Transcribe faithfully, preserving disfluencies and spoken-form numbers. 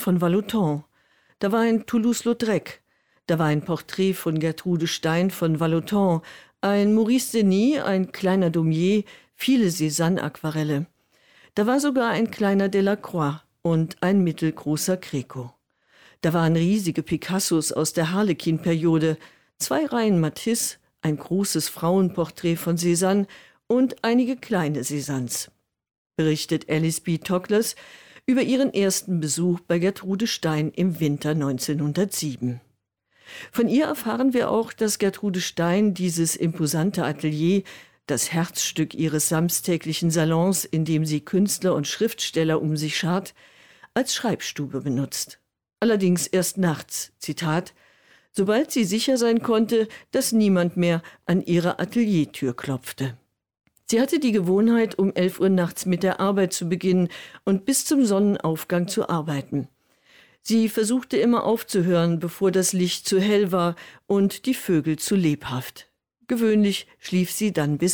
von Vallotton. Da war ein Toulouse-Lautrec. Da war ein Porträt von Gertrude Stein von Vallotton, ein Maurice Denis, ein kleiner Daumier, viele Cézanne-Aquarelle. Da war sogar ein kleiner Delacroix und ein mittelgroßer Greco. Da waren riesige Picassos aus der Harlequin-Periode, zwei Reihen Matisse, ein großes Frauenporträt von Cézanne und einige kleine Cézannes. Berichtet Alice B. Toklas über ihren ersten Besuch bei Gertrude Stein im Winter neunzehnhundertsieben. Von ihr erfahren wir auch, dass Gertrude Stein dieses imposante Atelier, das Herzstück ihres samstäglichen Salons, in dem sie Künstler und Schriftsteller um sich schart, als Schreibstube benutzt. Allerdings erst nachts, Zitat, sobald sie sicher sein konnte, dass niemand mehr an ihre Ateliertür klopfte. Sie hatte die Gewohnheit, um elf Uhr nachts mit der Arbeit zu beginnen und bis zum Sonnenaufgang zu arbeiten. Sie versuchte immer aufzuhören, bevor das Licht zu hell war und die Vögel zu lebhaft. Gewöhnlich schlief sie dann bis